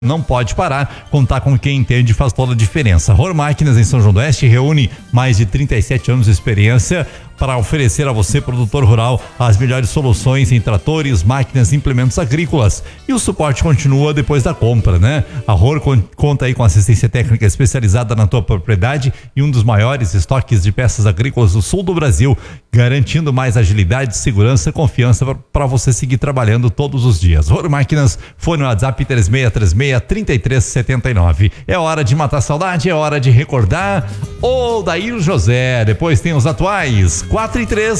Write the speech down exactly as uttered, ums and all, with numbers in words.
Não pode parar, contar com quem entende faz toda a diferença. Rohr Máquinas em São João do Oeste reúne mais de trinta e sete anos de experiência para oferecer a você, produtor rural, as melhores soluções em tratores, máquinas e implementos agrícolas. E o suporte continua depois da compra, né? A Rohr conta aí com assistência técnica especializada na tua propriedade e um dos maiores estoques de peças agrícolas do sul do Brasil, garantindo mais agilidade, segurança e confiança para você seguir trabalhando todos os dias. Rohr Máquinas, fone no WhatsApp três seis três seis, três três sete nove. É hora de matar saudade, é hora de recordar o Dair José. Depois tem os atuais quatro e três.